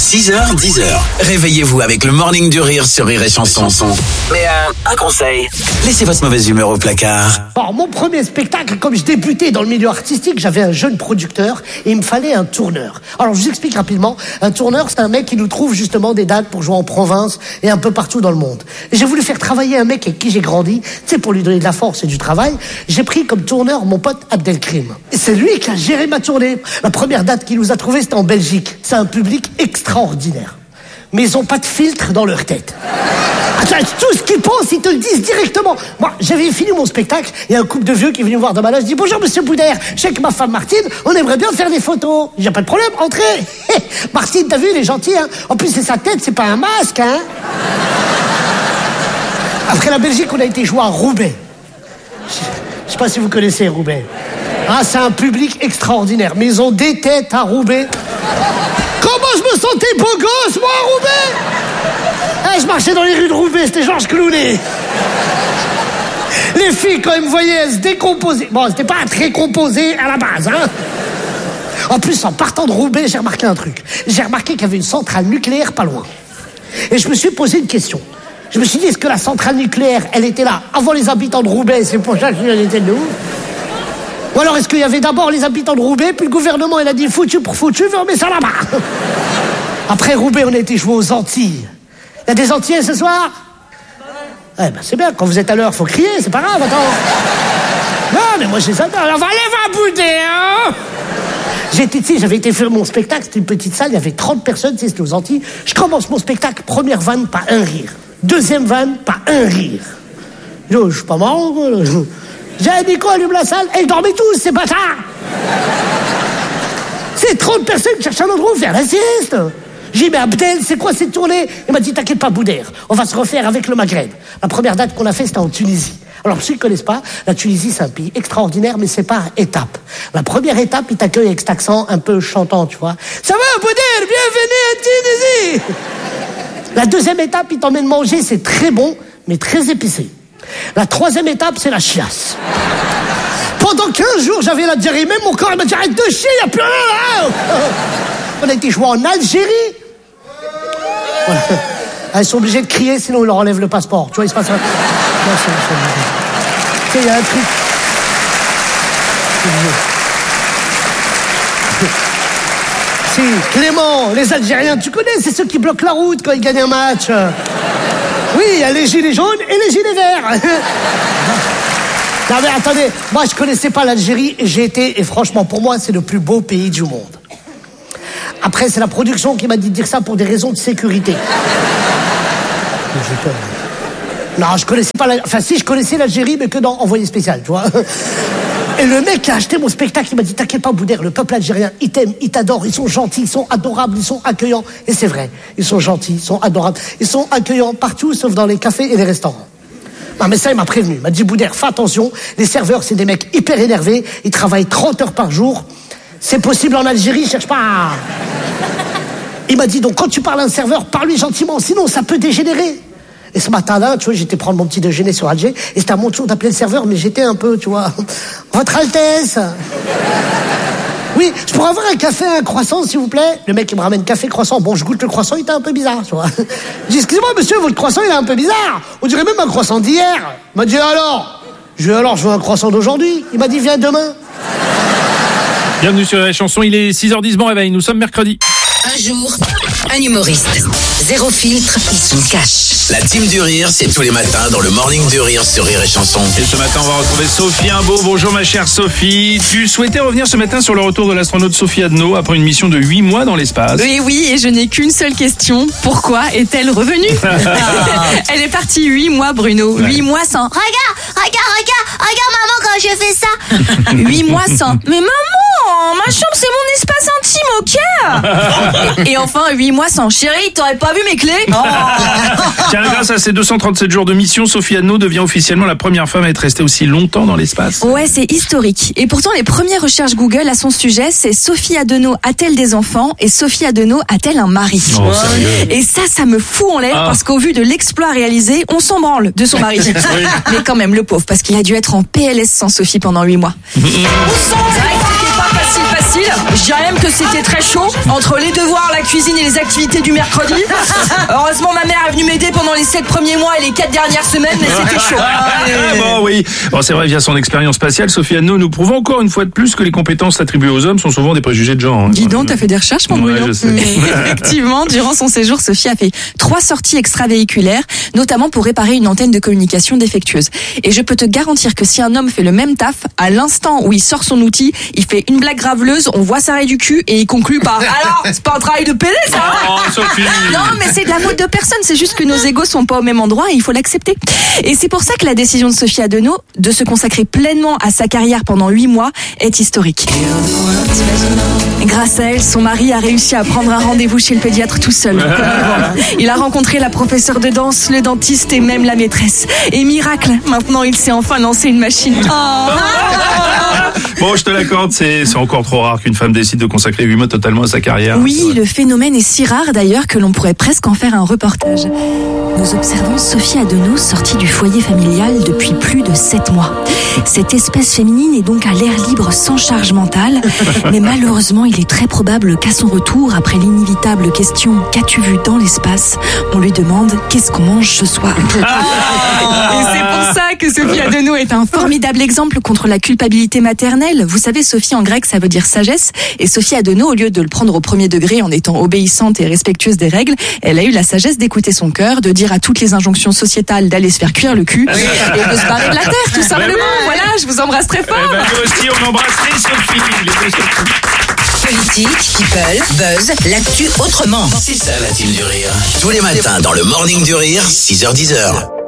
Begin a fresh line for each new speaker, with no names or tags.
6h, 10h. Réveillez-vous avec le Morning du Rire sur Rire et Chanson. Mais un conseil, laissez votre mauvaise humeur au placard.
Alors, mon premier spectacle, comme je débutais dans le milieu artistique, j'avais un jeune producteur et il me fallait un tourneur. Alors, je vous explique rapidement. Un tourneur, c'est un mec qui nous trouve justement des dates pour jouer en province et un peu partout dans le monde. Et j'ai voulu faire travailler un mec avec qui j'ai grandi, tu sais, pour lui donner de la force et du travail. J'ai pris comme tourneur mon pote Abdelkrim. Et c'est lui qui a géré ma tournée. La première date qu'il nous a trouvée, c'était en Belgique. C'est un public extraordinaire. Mais ils ont pas de filtre dans leur tête. Attends, tout ce qu'ils pensent, ils te le disent directement. Moi, j'avais fini mon spectacle, il y a un couple de vieux qui est venu me voir dans ma loge, je dis « Bonjour, monsieur Boudère, je sais que ma femme Martine, on aimerait bien faire des photos. » Il n'y a pas de problème, entrez. Martine, t'as vu, il est gentil, hein. En plus, c'est sa tête, c'est pas un masque, hein. Après la Belgique, on a été jouer à Roubaix. Je sais pas si vous connaissez Roubaix. Ah, c'est un public extraordinaire, mais ils ont des têtes à Roubaix. Comment je me sentais beau gosse, moi, à Roubaix. Je marchais dans les rues de Roubaix, c'était Georges Clooney. Les filles, quand elles me voyaient, elles se décomposaient. Bon, c'était pas très composé à la base, hein. En plus, en partant de Roubaix, j'ai remarqué un truc. J'ai remarqué qu'il y avait une centrale nucléaire pas loin. Et je me suis posé une question. Je me suis dit, est-ce que la centrale nucléaire, elle était là avant les habitants de Roubaix, c'est pour ça qu'elle était de ouf? Ou alors est-ce qu'il y avait d'abord les habitants de Roubaix, puis le gouvernement, il a dit foutu pour foutu, on met ça là-bas. Après Roubaix, on a été jouer aux Antilles. Il y a des Antillais ce soir? Eh ben c'est bien, quand vous êtes à l'heure, faut crier, c'est pas grave, attends. Non, mais moi j'ai ça. Alors, allez, va bouder, hein. J'avais été faire mon spectacle, c'était une petite salle, il y avait 30 personnes, c'était aux Antilles. Je commence mon spectacle, première vanne, pas un rire. Deuxième vanne, pas un rire. Je suis pas marrant, quoi. J'ai dit quoi, allume la salle? Ils dormaient tous, ces bâtards. C'est 30 personnes qui cherchent un endroit où faire la sieste. J'ai dit, mais Abdel, c'est quoi cette tournée? Il m'a dit, t'inquiète pas, Boudère, on va se refaire avec le Maghreb. La première date qu'on a fait, c'était en Tunisie. Alors, pour ceux qui ne connaissent pas, la Tunisie, c'est un pays extraordinaire, mais c'est par étapes. La première étape, il t'accueille avec cet accent un peu chantant, tu vois. Ça va, Boudère, bienvenue à Tunisie. La deuxième étape, il t'emmène manger, c'est très bon, mais très épicé. La troisième étape, c'est la chiasse. Pendant 15 jours, j'avais la diarrhée. Même mon corps, il m'a dit, arrête de chier, il n'y a plus rien là. On a été jouer en Algérie. Voilà. Ils sont obligés de crier, sinon ils leur enlèvent le passeport. Tu vois, il se passe... Non, tu sais, il y a un truc... Si, Clément, les Algériens, tu connais, c'est ceux qui bloquent la route quand ils gagnent un match. Oui, il y a les gilets jaunes et les gilets verts. Non mais attendez, moi je connaissais pas l'Algérie et j'ai été, et franchement pour moi c'est le plus beau pays du monde. Après c'est la production qui m'a dit de dire ça pour des raisons de sécurité. J'ai peur. Non, je connaissais pas enfin si, je connaissais l'Algérie mais que dans Envoyé spécial, tu vois. Et le mec qui a acheté mon spectacle, il m'a dit, t'inquiète pas Boudère, le peuple algérien, il t'aime, il t'adore, ils sont gentils, ils sont adorables, ils sont accueillants. Et c'est vrai, ils sont gentils, ils sont adorables, ils sont accueillants partout sauf dans les cafés et les restaurants. Non mais ça il m'a prévenu, il m'a dit Boudère, fais attention, les serveurs c'est des mecs hyper énervés, ils travaillent 30 heures par jour, c'est possible en Algérie, cherche pas. Il m'a dit donc quand tu parles à un serveur, parle-lui gentiment, sinon ça peut dégénérer. Et ce matin-là, tu vois, j'étais prendre mon petit déjeuner sur Alger, et c'était à mon tour d'appeler le serveur, mais j'étais un peu, tu vois, Votre Altesse. Oui, je pourrais avoir un café, un croissant, s'il vous plaît. Le mec, il me ramène café, croissant. Bon, je goûte le croissant, il était un peu bizarre, tu vois. Je dis, excusez-moi, monsieur, votre croissant, il est un peu bizarre. On dirait même un croissant d'hier. Il m'a dit, alors? Je lui ai dit, alors, je veux un croissant d'aujourd'hui. Il m'a dit, viens demain.
Bienvenue sur la chanson, il est 6h10, bon réveil, nous sommes mercredi.
Un jour, un humoriste. Zéro filtre, il se cache.
La team du Rire, c'est tous les matins dans le Morning du Rire sur Rire et Chanson.
Et ce matin, on va retrouver Sophie Imbeau. Bonjour ma chère Sophie. Tu souhaitais revenir ce matin sur le retour de l'astronaute Sophie Adno après une mission de 8 mois dans l'espace.
Oui, et je n'ai qu'une seule question. Pourquoi est-elle revenue? Elle est partie 8 mois, Bruno. Ouais. 8 mois sans... Regarde, maman, quand je fais ça. 8 mois sans... Mais maman, ma chambre, c'est mon espace intime, ok? Et enfin, 8 mois sans... Chérie, t'aurais pas vu mes clés?
Tiens, grâce à ces 237 jours de mission, Sophie Adno devient officiellement la première femme à être restée aussi longtemps dans l'espace.
Ouais, c'est historique. Et pourtant, les premières recherches Google à son sujet, c'est Sophie Adno a-t-elle des enfants et Sophie Adno a-t-elle un mari?
Oh, sérieux?
Et ça me fout en l'air parce qu'au vu de l'exploit réalisé, on s'en branle de son mari. Oui. Mais quand même, le pauvre, parce qu'il a dû être en PLS sans Sophie pendant 8 mois. C'est vrai que c'était pas facile.
facile. Je dirais même que c'était très chaud entre les devoirs, la cuisine et les activités du mercredi. Heureusement, ma mère est venue m'aider pendant les 7 premiers mois et les 4 dernières semaines, mais c'était chaud.
Bon, oui. Bon, c'est vrai, via son expérience spatiale, Sophie Adno nous prouve encore une fois de plus que les compétences attribuées aux hommes sont souvent des préjugés de genre.
Dis donc, t'as fait des recherches, mon brouillon.
Je sais.
Effectivement, durant son séjour, Sophie a fait 3 sorties extravéhiculaires, notamment pour réparer une antenne de communication défectueuse. Et je peux te garantir que si un homme fait le même taf, à l'instant où il sort son outil, il fait une blague graveleuse, on voit sa raie du cul et il conclut par alors, c'est pas un travail de pédé, ça.
Oh, Sophie.
Non, mais c'est de la faute de personne, c'est juste que nos égos sont pas au même endroit et il faut l'accepter. Et c'est pour ça que la décision de Sophie Adno de se consacrer pleinement à sa carrière pendant 8 mois est historique. Grâce à elle, son mari a réussi à prendre un rendez-vous chez le pédiatre tout seul. Il a rencontré la professeure de danse, le dentiste et même la maîtresse. Et miracle, maintenant il sait enfin lancer une machine.
Bon, je te l'accorde, c'est encore trop rare qu'une femme décide de consacrer 8 mois totalement à sa carrière.
Oui, le phénomène est si rare d'ailleurs que l'on pourrait presque en faire un reportage. Nous observons Sophie Adno sortie du foyer familial depuis plus de 7 mois. Cette espèce féminine est donc à l'air libre sans charge mentale, mais malheureusement il est très probable qu'à son retour, après l'inévitable question « Qu'as-tu vu dans l'espace ?», on lui demande « Qu'est-ce qu'on mange ce soir ?» Et c'est pour ça que Sophie Adno est un formidable exemple contre la culpabilité maternelle. Vous savez, Sophie en grec ça veut dire sagesse, et Sophie Adno, au lieu de le prendre au premier degré en étant obéissante et respectueuse des règles, elle a eu la sagesse d'écouter son cœur, de dire à toutes les injonctions sociétales d'aller se faire cuire le cul et de se barrer de la terre, tout simplement. Voilà, je vous embrasse très fort.
Eh ben, nous aussi, on embrasse les Sophie.
Politique, people, buzz, l'actu autrement.
C'est ça la team du rire. Tous les matins dans le Morning du Rire, 6h-10h.